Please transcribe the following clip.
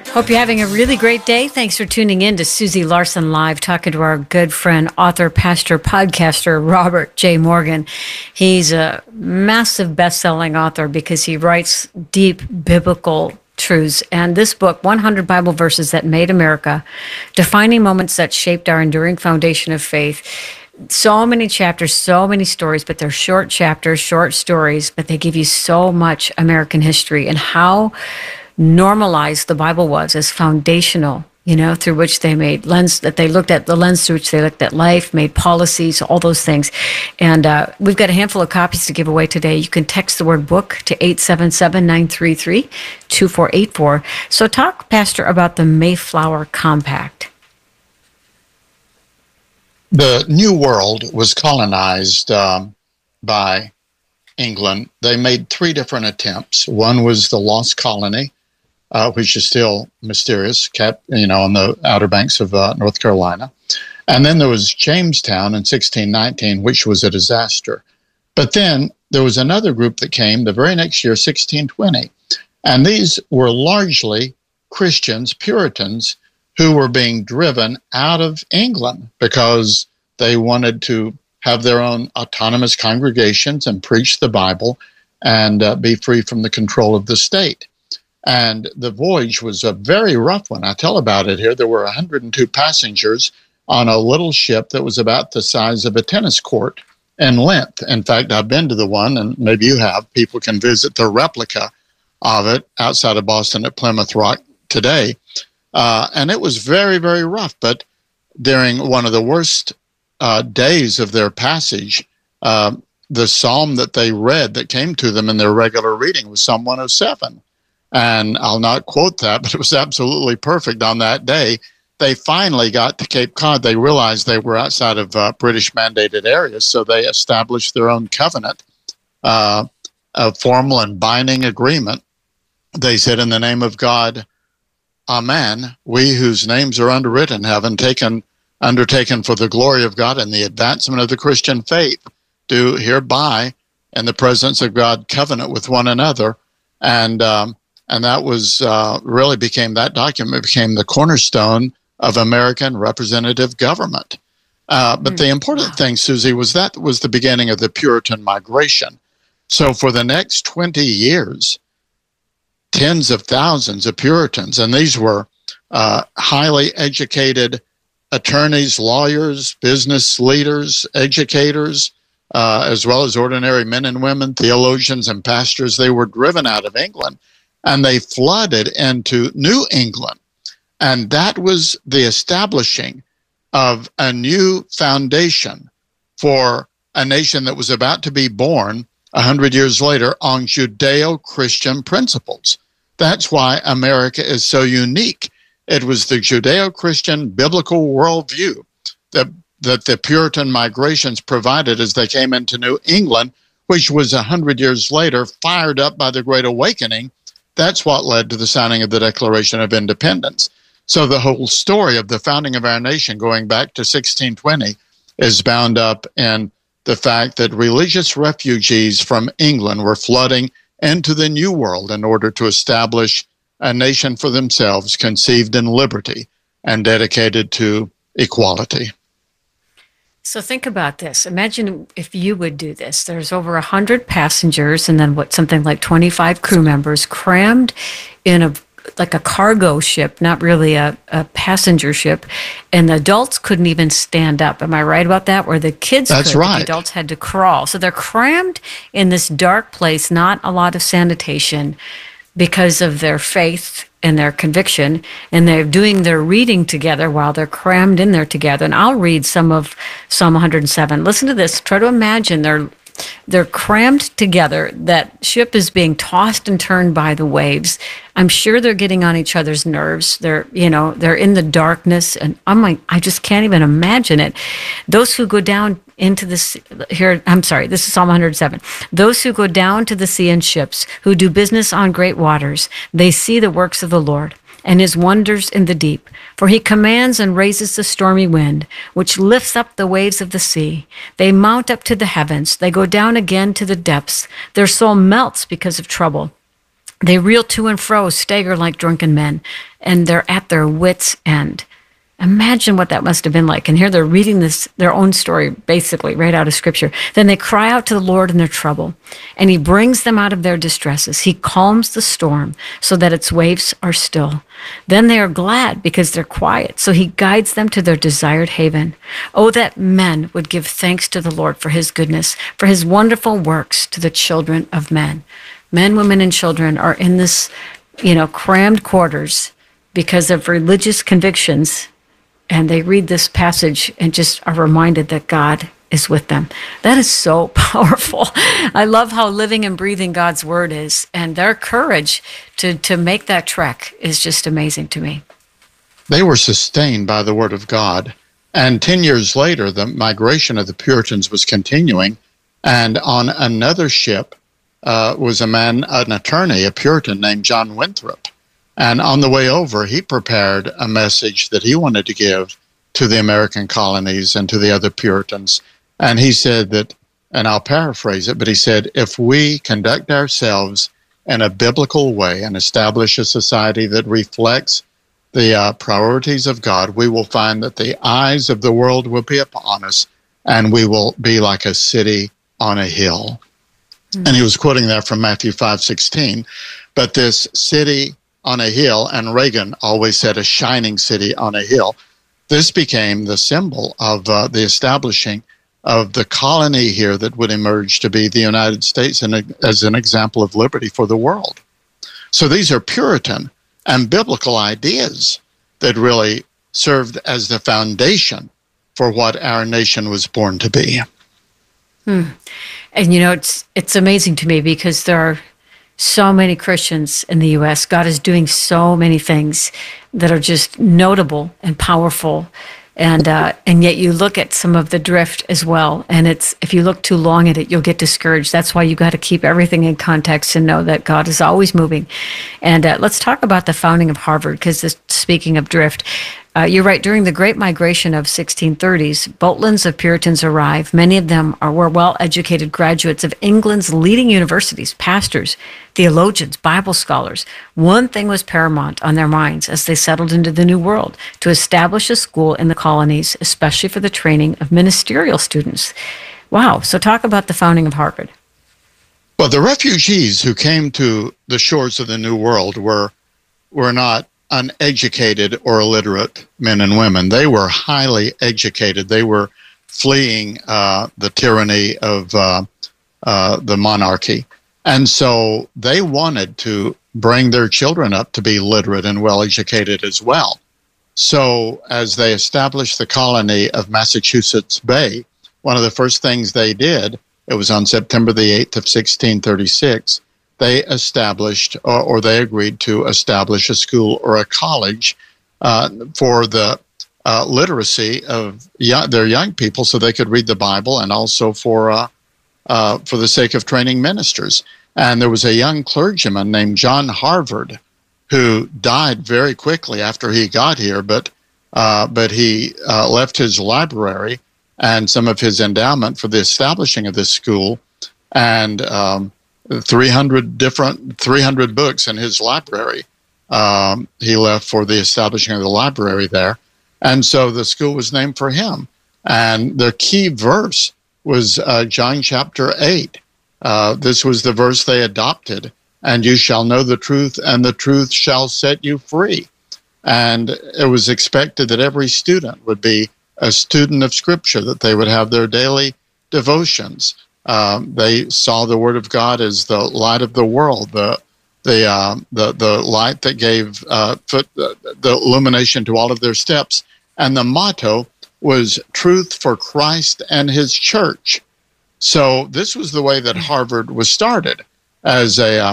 Hope you're having a really great day. Thanks for tuning in to Susie Larson Live, talking to our good friend, author, pastor, podcaster, Robert J. Morgan. He's a massive best-selling author because he writes deep biblical truths. And this book, 100 Bible Verses That Made America, Defining Moments That Shaped Our Enduring Foundation of Faith. So many chapters, so many stories, but they're short chapters, short stories, but they give you so much American history and how normalized the Bible was as foundational, through which they made the lens through which they looked at life, made policies, all those things. And we've got a handful of copies to give away today. You can text the word book to 877-933-2484. So talk, Pastor, about the Mayflower Compact. The New World was colonized by England. They made three different attempts. One was the Lost Colony, which is still mysterious, kept, on the Outer Banks of North Carolina. And then there was Jamestown in 1619, which was a disaster. But then there was another group that came the very next year, 1620. And these were largely Christians, Puritans, who were being driven out of England because they wanted to have their own autonomous congregations and preach the Bible and be free from the control of the state. And the voyage was a very rough one. I tell about it here. There were 102 passengers on a little ship that was about the size of a tennis court in length. In fact, I've been to the one, and maybe you have. People can visit the replica of it outside of Boston at Plymouth Rock today. And it was very, very rough. But during one of the worst days of their passage, the psalm that they read that came to them in their regular reading was Psalm 107. And I'll not quote that, but it was absolutely perfect on that day. They finally got to Cape Cod. They realized they were outside of British mandated areas, so they established their own covenant, a formal and binding agreement. They said, in the name of God, Amen, we whose names are underwritten have undertaken for the glory of God and the advancement of the Christian faith, do hereby, in the presence of God, covenant with one another. And that was that document became the cornerstone of American representative government. But the important thing, Susie, was that was the beginning of the Puritan migration. So for the next 20 years, tens of thousands of Puritans, and these were highly educated attorneys, lawyers, business leaders, educators, as well as ordinary men and women, theologians and pastors, they were driven out of England. And they flooded into New England. And that was the establishing of a new foundation for a nation that was about to be born 100 years later on Judeo-Christian principles. That's why America is so unique. It was the Judeo-Christian biblical worldview that the Puritan migrations provided as they came into New England, which was 100 years later fired up by the Great Awakening. That's what led to the signing of the Declaration of Independence. So the whole story of the founding of our nation going back to 1620 is bound up in the fact that religious refugees from England were flooding into the New World in order to establish a nation for themselves, conceived in liberty and dedicated to equality. So think about this. Imagine if you would do this. There's over 100 passengers and then something like 25 crew members crammed in a cargo ship, not really a passenger ship, and the adults couldn't even stand up. Am I right about that? Or the kids That's could, right. The adults had to crawl. So they're crammed in this dark place, not a lot of sanitation, because of their faith and their conviction, and they're doing their reading together while they're crammed in there together. And I'll read some of Psalm 107. Listen to this. Try to imagine they're crammed together. That ship is being tossed and turned by the waves. I'm sure they're getting on each other's nerves. They're in the darkness, and I just can't even imagine it. Those who go down into the sea, this is Psalm 107. Those who go down to the sea in ships, who do business on great waters, they see the works of the Lord and his wonders in the deep. For he commands and raises the stormy wind, which lifts up the waves of the sea. They mount up to the heavens. They go down again to the depths. Their soul melts because of trouble. They reel to and fro, stagger like drunken men, and they're at their wits' end. Imagine what that must have been like. And here they're reading their own story, basically, right out of Scripture. Then they cry out to the Lord in their trouble, and He brings them out of their distresses. He calms the storm so that its waves are still. Then they are glad because they're quiet, so He guides them to their desired haven. Oh, that men would give thanks to the Lord for His goodness, for His wonderful works to the children of men. Men, women, and children are in this, crammed quarters because of religious convictions. And they read this passage and just are reminded that God is with them. That is so powerful. I love how living and breathing God's word is. And their courage to make that trek is just amazing to me. They were sustained by the word of God. And 10 years later, the migration of the Puritans was continuing. And on another ship was an attorney, a Puritan named John Winthrop. And on the way over, he prepared a message that he wanted to give to the American colonies and to the other Puritans. And he said that, and I'll paraphrase it, but he said, if we conduct ourselves in a biblical way and establish a society that reflects the priorities of God, we will find that the eyes of the world will be upon us, and we will be like a city on a hill. Mm-hmm. And he was quoting that from Matthew 5:16. But this city on a hill, and Reagan always said a shining city on a hill. This became the symbol of the establishing of the colony here that would emerge to be the United States and as an example of liberty for the world. So these are Puritan and biblical ideas that really served as the foundation for what our nation was born to be. And it's amazing to me because there are so many Christians in the U.S. God is doing so many things that are just notable and powerful. And yet you look at some of the drift as well. And if you look too long at it, you'll get discouraged. That's why you got to keep everything in context and know that God is always moving. And let's talk about the founding of Harvard, because speaking of drift, you're right. During the Great Migration of 1630s, boatloads of Puritans arrived. Many of them were well-educated graduates of England's leading universities, pastors, theologians, Bible scholars. One thing was paramount on their minds as they settled into the New World: to establish a school in the colonies, especially for the training of ministerial students. Wow. So talk about the founding of Harvard. Well, the refugees who came to the shores of the New World were not uneducated or illiterate men and women. They were highly educated. They were fleeing the tyranny of the monarchy. And so they wanted to bring their children up to be literate and well-educated as well. So as they established the colony of Massachusetts Bay, one of the first things they did, it was on September the 8th of 1636, they established or they agreed to establish a school or a college for the literacy of their young people so they could read the Bible, and also for the sake of training ministers. And there was a young clergyman named John Harvard who died very quickly after he got here, but he left his library and some of his endowment for the establishing of this school, and 300 books in his library he left for the establishing of the library there. And so the school was named for him. And the key verse was John chapter 8. This was the verse they adopted: and you shall know the truth, and the truth shall set you free. And it was expected that every student would be a student of Scripture, that they would have their daily devotions. They saw the Word of God as the light of the world, the light that gave the illumination to all of their steps. And the motto was truth for Christ and His church. So this was the way that Harvard was started, as a